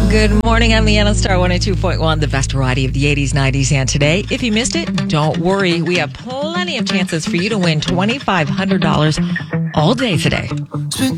Good morning. I'm Leanna Star 102.1, the best variety of the 80s, 90s, and today. If you missed it, don't worry. We have plenty of chances for you to win $2,500 all day today. Spent